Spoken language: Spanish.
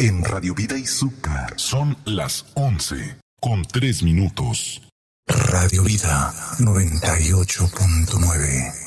en Radio Vida y Azúcar. Son las 11:03. Radio Vida 98.9.